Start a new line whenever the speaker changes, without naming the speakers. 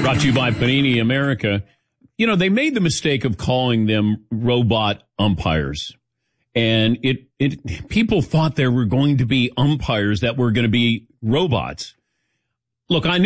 Brought to you by Panini America. You know, they made the mistake of calling them robot umpires. And people thought there were going to be umpires that were going to be robots. Look, I